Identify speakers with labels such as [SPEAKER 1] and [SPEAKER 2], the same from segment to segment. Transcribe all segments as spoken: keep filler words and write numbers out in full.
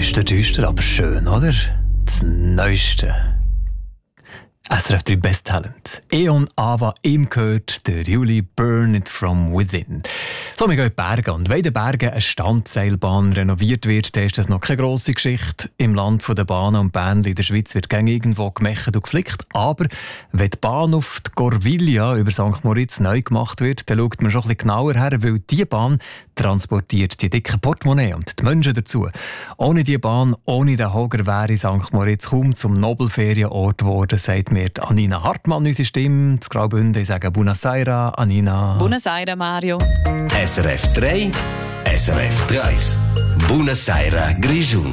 [SPEAKER 1] Düster, düster, aber schön, oder? Das Neueste. S R F drei Best Talent. Eon Ava, ihm gehört der Juli Burn It From Within. So, wir gehen in die Berge. Und wenn in den Bergen eine Standseilbahn renoviert wird, dann ist das noch keine grosse Geschichte. Im Land der Bahnen und Bändli in der Schweiz wird gängig irgendwo gemecht und geflickt. Aber wenn die Bahn auf die Corviglia über Sankt Moritz neu gemacht wird, dann schaut man schon ein bisschen genauer her, weil diese Bahn transportiert die dicken Portemonnaie und die Menschen dazu. Ohne diese Bahn, ohne den Hoger wäre Sankt Moritz kaum zum Nobelferienort geworden, sagt mir Anina Hartmann, unsere Stimme. Das Graubünden, ich sage Buonasera, Anina.
[SPEAKER 2] Buonasera, Mario.
[SPEAKER 3] S R F drei, S R F drei. Buonasera, Grischun.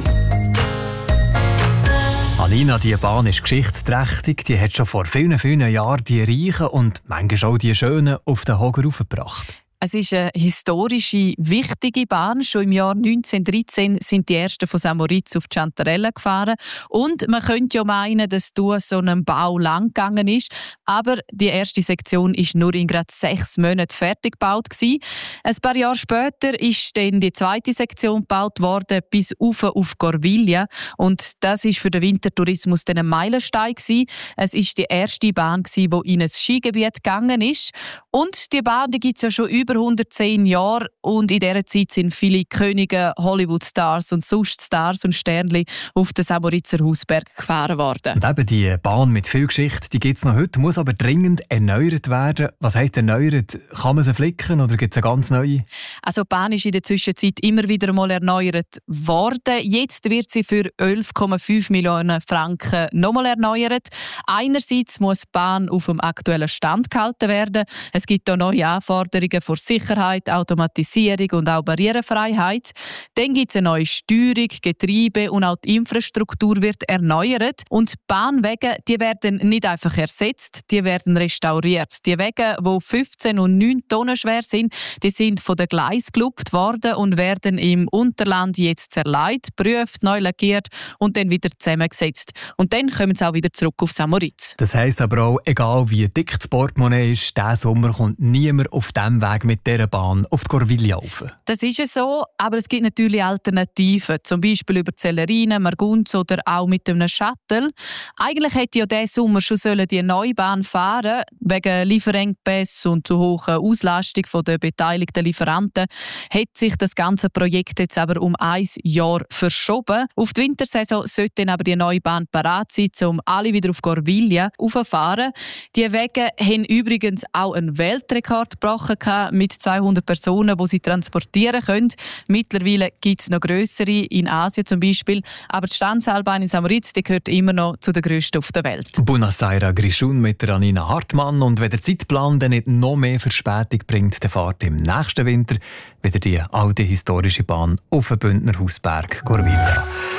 [SPEAKER 1] Anina, die Bahn ist geschichtsträchtig. Die hat schon vor vielen, vielen Jahren die Reichen und manchmal auch die Schönen auf den Hoger raufgebracht.
[SPEAKER 2] Es ist eine historische, wichtige Bahn. Schon im Jahr neunzehnhundertdreizehn sind die ersten von St. Moritz auf die Chantarelle gefahren. Und man könnte ja meinen, dass durch so einen Bau lang gegangen ist. Aber die erste Sektion ist nur in gerade sechs Monaten fertig gebaut gewesen. Ein paar Jahre später ist dann die zweite Sektion gebaut worden, bis auf auf Corviglia. Und das ist für den Wintertourismus dann ein Meilenstein gewesen. Es ist die erste Bahn gewesen, die in ein Skigebiet gegangen ist. Und die Bahn gibt es ja schon über hundertzehn Jahre und in dieser Zeit sind viele Könige, Hollywood-Stars und sonst Stars und Sternli auf den St. Moritzer Hausberg gefahren worden.
[SPEAKER 1] Und eben die Bahn mit viel Geschichte, die gibt es noch heute, muss aber dringend erneuert werden. Was heisst erneuert? Kann man sie flicken oder gibt es eine ganz neue?
[SPEAKER 2] Also die Bahn ist in der Zwischenzeit immer wieder mal erneuert worden. Jetzt wird sie für elf Komma fünf Millionen Franken nochmal erneuert. Einerseits muss die Bahn auf dem aktuellen Stand gehalten werden. Es gibt auch neue Anforderungen für Sicherheit, Automatisierung und auch Barrierefreiheit. Dann gibt es eine neue Steuerung, Getriebe und auch die Infrastruktur wird erneuert. Und die Bahnwege, die werden nicht einfach ersetzt, die werden restauriert. Die Wege, die fünfzehn und neun Tonnen schwer sind, die sind von den Gleisen gelupft worden und werden im Unterland jetzt zerlegt, geprüft, neu lackiert und dann wieder zusammengesetzt. Und dann kommen sie auch wieder zurück auf St. Moritz.
[SPEAKER 1] Das heisst aber auch, egal wie dick das Portemonnaie ist, diesen Sommer kommt niemand auf diesem Weg mit dieser Bahn auf die Corviglia rauf.
[SPEAKER 2] Das ist ja so, aber es gibt natürlich Alternativen, zum Beispiel über Zellerine, Margunz oder auch mit einem Shuttle. Eigentlich hätte ja diesen Sommer schon die neue Bahn fahren, wegen Lieferengpässe und zu hoher Auslastung der beteiligten Lieferanten, hat sich das ganze Projekt jetzt aber um ein Jahr verschoben. Auf die Wintersaison sollte dann aber die neue Bahn parat sein, um alle wieder auf Corviglia raufzufahren. Die Wege haben übrigens auch einen Weltrekord gebrochen mit zweihundert Personen, die sie transportieren können. Mittlerweile gibt es noch grössere, in Asien zum Beispiel. Aber die Standseilbahn in St. Moritz, die gehört immer noch zu den grössten auf der Welt.
[SPEAKER 1] Buonasera, Grischun mit der Anina Hartmann. Und wenn der Zeitplan dann nicht noch mehr Verspätung bringt, dann fahrt im nächsten Winter wieder die alte historische Bahn auf den Bündner Hausberg Corviglia.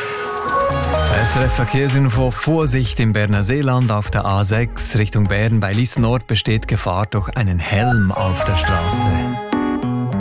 [SPEAKER 1] S R F-Verkehrsinfo: Vorsicht im Berner Seeland auf der A sechs Richtung Bern. Bei Lies Nord besteht Gefahr durch einen Helm auf der Straße.